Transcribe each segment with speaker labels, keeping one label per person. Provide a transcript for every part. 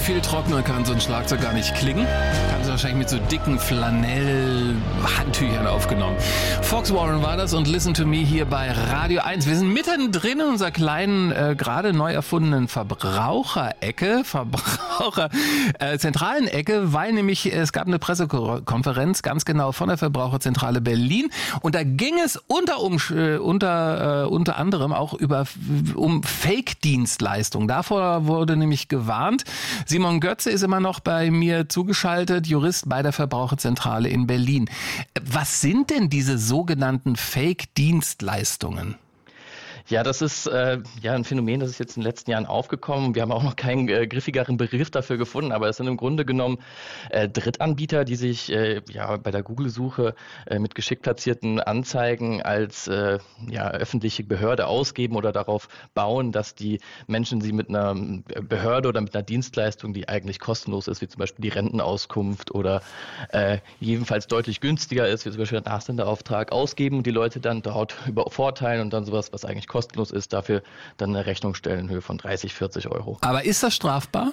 Speaker 1: Viel trockener kann so ein Schlagzeug gar nicht klingen. Haben sie wahrscheinlich mit so dicken Flanell-Handtüchern aufgenommen. Fox Warren war das und Listen to Me hier bei Radio 1. Wir sind mittendrin in unserer kleinen, gerade neu erfundenen zentralen Ecke, weil nämlich es gab eine Pressekonferenz, ganz genau von der Verbraucherzentrale Berlin. Und da ging es unter anderem auch um Fake-Dienstleistungen. Davor wurde nämlich gewarnt. Simon Götze ist immer noch bei mir zugeschaltet, Jurist bei der Verbraucherzentrale in Berlin. Was sind denn diese sogenannten Fake-Dienstleistungen?
Speaker 2: Ja, das ist ein Phänomen, das ist jetzt in den letzten Jahren aufgekommen. Wir haben auch noch keinen griffigeren Begriff dafür gefunden, aber es sind im Grunde genommen Drittanbieter, die sich bei der Google-Suche mit geschickt platzierten Anzeigen als öffentliche Behörde ausgeben oder darauf bauen, dass die Menschen sie mit einer Behörde oder mit einer Dienstleistung, die eigentlich kostenlos ist, wie zum Beispiel die Rentenauskunft oder jedenfalls deutlich günstiger ist, wie zum Beispiel der Nachsendeauftrag, ausgeben und die Leute dann dort übervorteilen und dann sowas, was eigentlich kostenlos ist, dafür dann eine Rechnung stellen in Höhe von 30, 40 Euro.
Speaker 1: Aber ist das strafbar?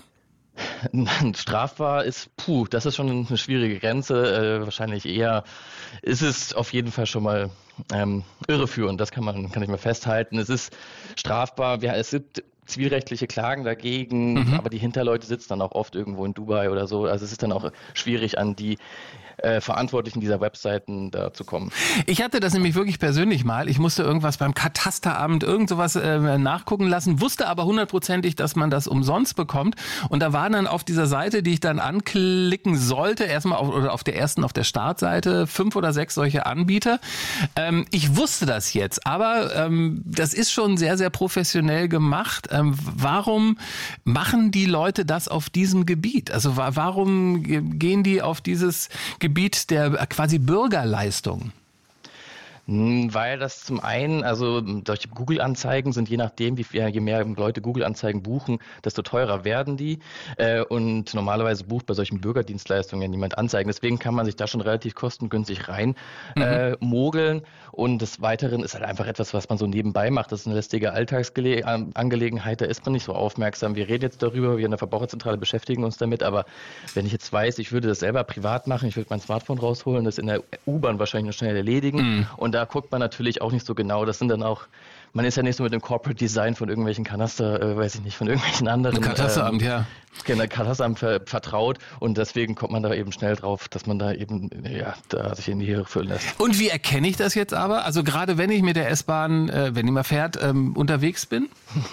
Speaker 2: Strafbar ist, das ist schon eine schwierige Grenze. Wahrscheinlich eher ist es auf jeden Fall schon mal irreführend. Das kann ich mal festhalten. Es ist strafbar. Es gibt zivilrechtliche Klagen dagegen, aber die Hinterleute sitzen dann auch oft irgendwo in Dubai oder so. Also es ist dann auch schwierig, an die Verantwortlichen dieser Webseiten da zu kommen.
Speaker 1: Ich hatte das nämlich wirklich persönlich mal. Ich musste irgendwas beim Katasteramt, irgend sowas nachgucken lassen, wusste aber hundertprozentig, dass man das umsonst bekommt. Und da waren dann auf dieser Seite, die ich dann anklicken sollte, erstmal auf der Startseite 5 oder 6 solche Anbieter. Ich wusste das jetzt, aber das ist schon sehr, sehr professionell gemacht. Warum machen die Leute das auf diesem Gebiet? Also warum gehen die auf dieses Gebiet der quasi Bürgerleistung?
Speaker 2: Weil das zum einen, also solche Google-Anzeigen sind je nachdem, je mehr Leute Google-Anzeigen buchen, desto teurer werden die. Und normalerweise bucht bei solchen Bürgerdienstleistungen niemand Anzeigen. Deswegen kann man sich da schon relativ kostengünstig rein mogeln. Und des Weiteren ist halt einfach etwas, was man so nebenbei macht. Das ist eine lästige Alltagsangelegenheit. Da ist man nicht so aufmerksam. Wir reden jetzt darüber, wir in der Verbraucherzentrale beschäftigen uns damit. Aber wenn ich jetzt weiß, ich würde das selber privat machen, ich würde mein Smartphone rausholen, das in der U-Bahn wahrscheinlich noch schnell erledigen. Und da guckt man natürlich auch nicht so genau. Das sind dann auch, man ist ja nicht so mit dem Corporate Design von irgendwelchen von irgendwelchen anderen.
Speaker 1: Katasteramt,
Speaker 2: Katasteramt vertraut und deswegen kommt man da eben schnell drauf, dass man da eben, da sich in die Irre führen lässt.
Speaker 1: Und wie erkenne ich das jetzt aber? Also gerade wenn ich mit der S-Bahn, wenn die mal fährt, unterwegs bin?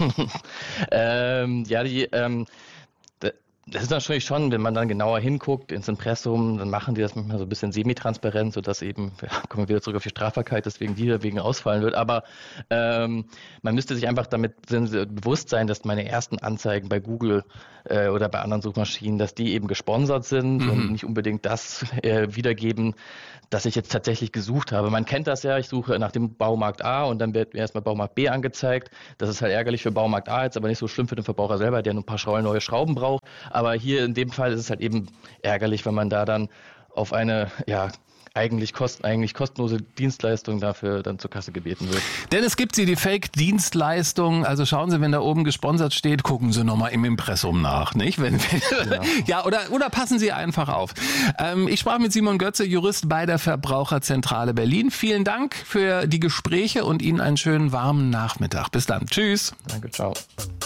Speaker 2: Das ist natürlich schon, wenn man dann genauer hinguckt ins Impressum, dann machen die das manchmal so ein bisschen semi-transparent, sodass eben, kommen wir wieder zurück auf die Strafbarkeit, deswegen ausfallen wird. Aber man müsste sich einfach damit bewusst sein, dass meine ersten Anzeigen bei Google oder bei anderen Suchmaschinen, dass die eben gesponsert sind und nicht unbedingt das wiedergeben, das ich jetzt tatsächlich gesucht habe. Man kennt das ja, ich suche nach dem Baumarkt A und dann wird mir erstmal Baumarkt B angezeigt. Das ist halt ärgerlich für Baumarkt A, jetzt aber nicht so schlimm für den Verbraucher selber, der nur ein paar neue Schrauben braucht. Aber hier in dem Fall ist es halt eben ärgerlich, wenn man da dann auf eine eigentlich kostenlose Dienstleistung dafür dann zur Kasse gebeten wird.
Speaker 1: Denn es gibt die Fake-Dienstleistung, also schauen Sie, wenn da oben gesponsert steht, gucken Sie nochmal im Impressum nach, nicht? Oder passen Sie einfach auf. Ich sprach mit Simon Götze, Jurist bei der Verbraucherzentrale Berlin. Vielen Dank für die Gespräche und Ihnen einen schönen warmen Nachmittag. Bis dann. Tschüss.
Speaker 2: Danke, ciao.